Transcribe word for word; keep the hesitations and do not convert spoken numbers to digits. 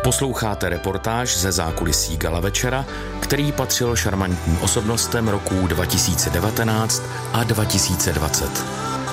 Posloucháte reportáž ze zákulisí Gala večera, který patřil šarmantním osobnostem roků dva tisíce devatenáct a dva tisíce dvacet.